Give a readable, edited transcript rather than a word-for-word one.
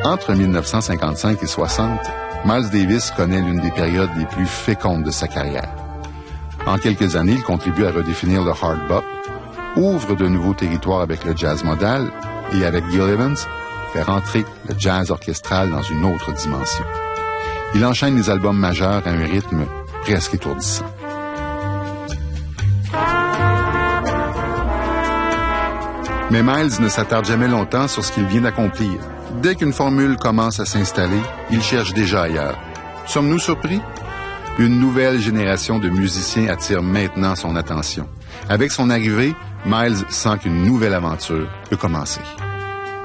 Entre 1955 et 60, Miles Davis connaît l'une des périodes les plus fécondes de sa carrière. En quelques années, il contribue à redéfinir le hard bop, ouvre de nouveaux territoires avec le jazz modal et avec Gil Evans, fait rentrer le jazz orchestral dans une autre dimension. Il enchaîne les albums majeurs à un rythme presque étourdissant. Mais Miles ne s'attarde jamais longtemps sur ce qu'il vient d'accomplir. Dès qu'une formule commence à s'installer, il cherche déjà ailleurs. Sommes-nous surpris? Une nouvelle génération de musiciens attire maintenant son attention. Avec son arrivée, Miles sent qu'une nouvelle aventure peut commencer.